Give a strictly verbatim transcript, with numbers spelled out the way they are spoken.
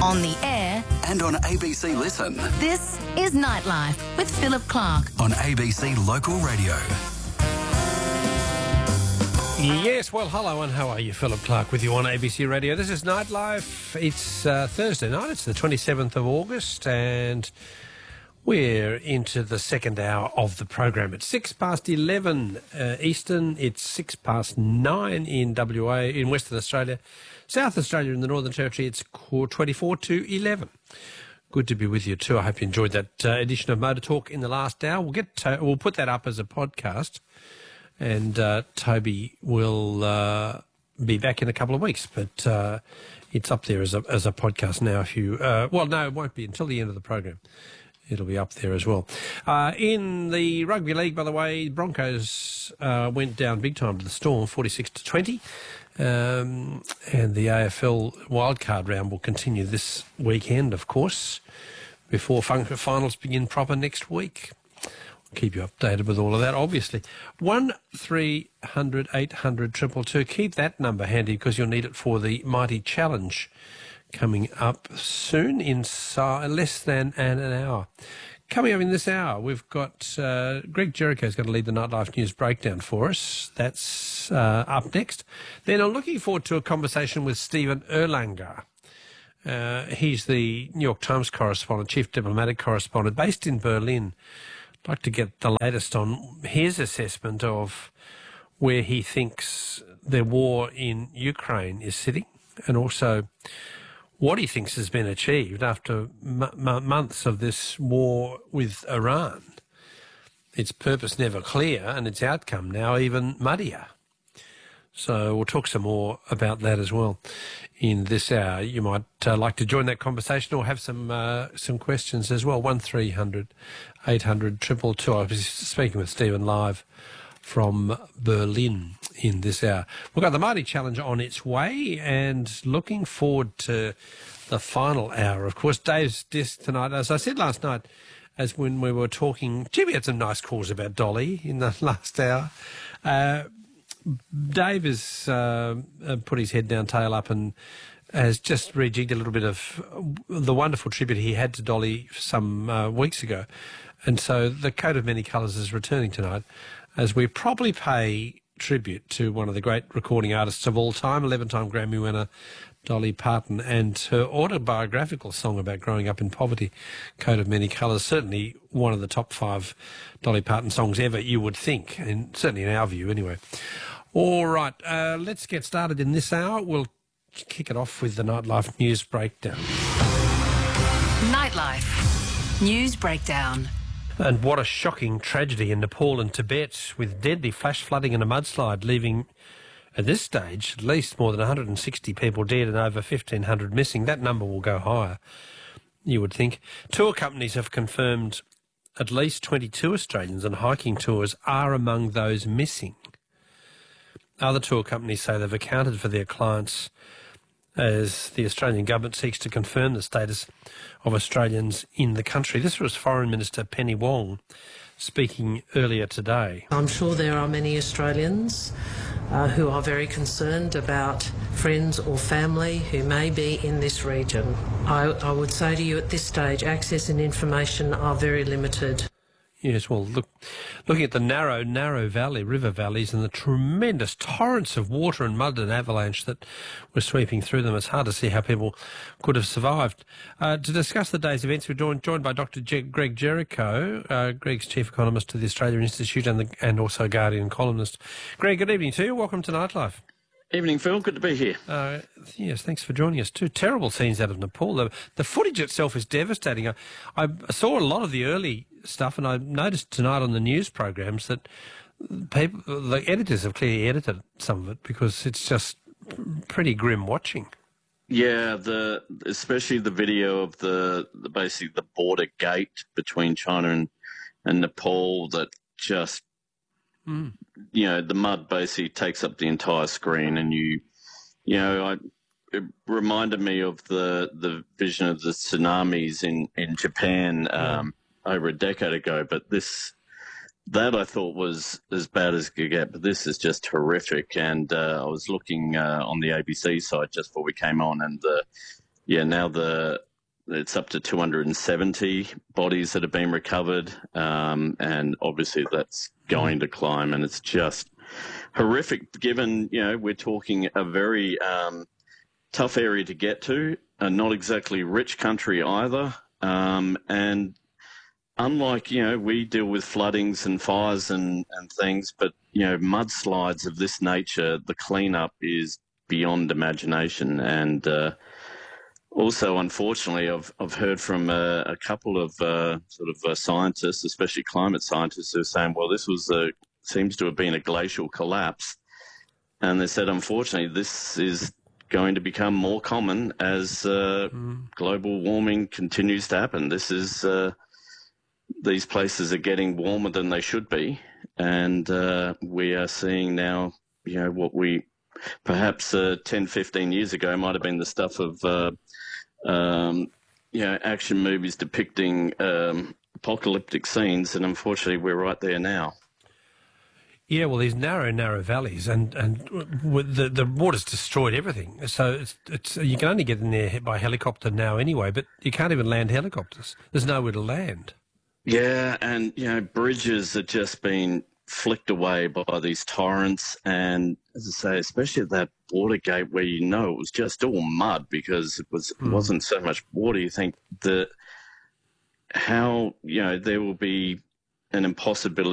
on the air, and on A B C Listen. This is Nightlife with Philip Clark on A B C Local Radio. Yes, well, hello and how are you? Philip Clark with you on A B C Radio. This is Nightlife. It's uh, Thursday night. It's the twenty-seventh of August and we're into the second hour of the program. It's six past eleven uh, Eastern. It's six past nine in W A, in Western Australia. South Australia in the Northern Territory, it's twenty-four to eleven. Good to be with you too. I hope you enjoyed that uh, edition of Motor Talk in the last hour. We'll get to, we'll put that up as a podcast, and uh, Toby will uh, be back in a couple of weeks. But uh, it's up there as a as a podcast now. If you uh, well, no, it won't be until the end of the program. It'll be up there as well. Uh, in the rugby league, by the way, Broncos uh, went down big time to the Storm, forty-six to twenty. Um, and the A F L wildcard round will continue this weekend, of course, before finals begin proper next week. We'll keep you updated with all of that, obviously. one three hundred eight hundred two two two. Keep that number handy because you'll need it for the Mighty Challenge coming up soon, in si- less than an, an hour. Coming up in this hour, we've got uh, Greg Jericho's going to lead the Nightlife News Breakdown for us. That's uh, up next. Then I'm looking forward to a conversation with Stephen Erlanger. Uh, he's the New York Times correspondent, chief diplomatic correspondent, based in Berlin. I'd like to get the latest on his assessment of where he thinks the war in Ukraine is sitting, and also what he thinks has been achieved after m- m- months of this war with Iran. Its purpose never clear and its outcome now even muddier. So we'll talk some more about that as well in this hour. You might uh, like to join that conversation or have some uh, some questions as well. one three hundred eight hundred two two two. I was speaking with Stephen live from Berlin in this hour. We've got the Mighty Challenge on its way and looking forward to the final hour. Of course, Dave's disc tonight, as I said last night, as when we were talking, gee, we had some nice calls about Dolly in the last hour. Uh, Dave has uh, put his head down, tail up, and has just rejigged a little bit of the wonderful tribute he had to Dolly some uh, weeks ago. And so the Coat of Many Colours is returning tonight, as we probably pay tribute to one of the great recording artists of all time, eleven-time Grammy winner Dolly Parton, and her autobiographical song about growing up in poverty, Coat of Many Colours, certainly one of the top five Dolly Parton songs ever, you would think, and certainly in our view anyway. All right, uh, let's get started in this hour. We'll kick it off with the Nightlife News Breakdown. Nightlife News Breakdown. And what a shocking tragedy in Nepal and Tibet, with deadly flash flooding and a mudslide, leaving, at this stage, at least more than one hundred sixty people dead and over fifteen hundred missing. That number will go higher, you would think. Tour companies have confirmed at least twenty-two Australians on hiking tours are among those missing. Other tour companies say they've accounted for their clients as the Australian government seeks to confirm the status of Australians in the country. This was Foreign Minister Penny Wong speaking earlier today. I'm sure there are many Australians uh, who are very concerned about friends or family who may be in this region. I, I would say to you at this stage, access and information are very limited. Yes, well, look, looking at the narrow, narrow valley, river valleys, and the tremendous torrents of water and mud and avalanche that were sweeping through them, it's hard to see how people could have survived. Uh, to discuss the day's events, we're joined, joined by Doctor Je- Greg Jericho. Uh, Greg's chief economist to the Australian Institute and, the, and also Guardian columnist. Greg, good evening to you. Welcome to Nightlife. Evening, Phil. Good to be here. Uh, yes, thanks for joining us too. Terrible scenes out of Nepal. The, the footage itself is devastating. I, I saw a lot of the early stuff, and I noticed tonight on the news programs that people, the editors have clearly edited some of it because it's just pretty grim watching. Yeah, the especially the video of the, the basically the border gate between China and, and Nepal that just, mm. you know, the mud basically takes up the entire screen, and you, you know, I, it reminded me of the the vision of the tsunamis in in Japan um, yeah. over a decade ago. But this, that I thought was as bad as it could get. But this is just horrific. And uh, I was looking uh, on the A B C site just before we came on, and the yeah, now the it's up to two hundred seventy bodies that have been recovered, um, and obviously that's going to climb, and it's just horrific given, you know, we're talking a very um, tough area to get to, a not exactly rich country either, um, and unlike, you know, we deal with floodings and fires and, and things, but, you know, mudslides of this nature, the cleanup is beyond imagination. And uh, also, unfortunately, I've, I've heard from a, a couple of uh, sort of uh, scientists, especially climate scientists, who are saying, well, this was a, seems to have been a glacial collapse. And they said, unfortunately, this is going to become more common as uh, mm. global warming continues to happen. This is... Uh, These places are getting warmer than they should be, and uh, we are seeing now, you know, what we perhaps uh, ten, fifteen years ago might have been the stuff of, uh, um, you know, action movies depicting um, apocalyptic scenes, and unfortunately we're right there now. Yeah, well, these narrow, narrow valleys, and and the the water's destroyed everything. So it's it's you can only get in there by helicopter now anyway, but you can't even land helicopters. There's nowhere to land. Yeah, and, you know, bridges are just being flicked away by these torrents. And, as I say, especially at that border gate where you know it was just all mud because it, was, mm. it wasn't so much water, you think that how, you know, there will be an impossibility